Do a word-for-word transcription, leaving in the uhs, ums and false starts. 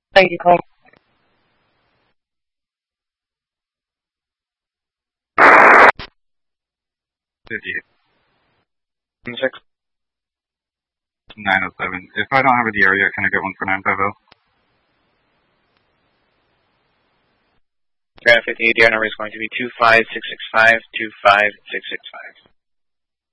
Thank you, call. Six nine oh seven. If I don't have it the area, can I get one for nine five zero? Grand fifty-eight, the air number is going to be two five six six five, two five six six five.